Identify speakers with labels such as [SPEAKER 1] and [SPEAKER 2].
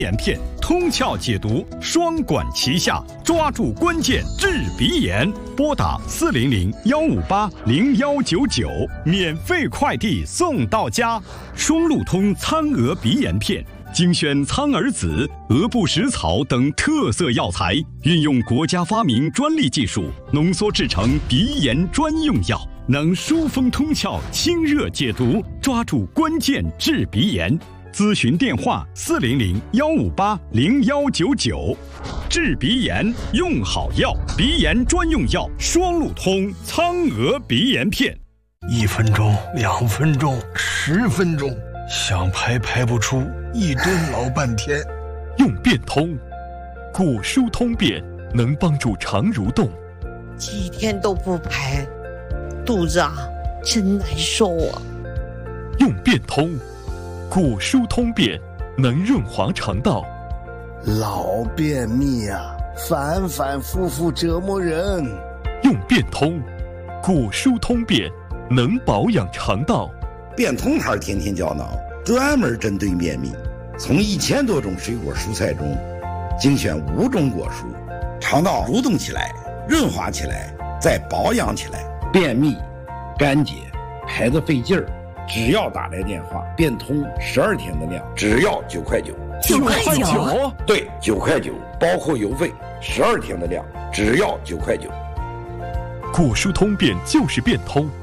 [SPEAKER 1] 眼片通窍解毒，双管齐下，抓住关键治鼻炎。拨打400-158-0199，免费快递送到家。双鹿通苍蛾鼻炎片，精选苍耳子、鹅不食草等特色药材，运用国家发明专利技术，浓缩制成鼻炎专用药，能疏风通窍、清热解毒，抓住关键治鼻炎。咨询电话400-158-0199，治鼻炎用好药，鼻炎专用药双鹿通苍蛾鼻炎片。
[SPEAKER 2] 1分钟、2分钟、10分钟，想排不出，一蹲老半天。
[SPEAKER 3] 用便通，骨疏通便，能帮助肠蠕动。
[SPEAKER 4] 几天都不排，肚子真难受啊。
[SPEAKER 3] 用便通。骨疏通便，能润滑肠道。
[SPEAKER 2] 老便秘反复折磨人。
[SPEAKER 3] 用便通，骨疏通便，能保养肠道。
[SPEAKER 5] 便通牌天天胶囊，专门针对便秘，从1000多种水果蔬菜中精选5种果蔬，肠道蠕动起来，润滑起来，再保养起来。便秘、干结、排得费劲儿，只要打来电话，便通12天的量，只要9块9。
[SPEAKER 3] 9块9？
[SPEAKER 5] 对，9块9，包括邮费，12天的量，只要9块9。
[SPEAKER 3] 骨疏通便就是便通。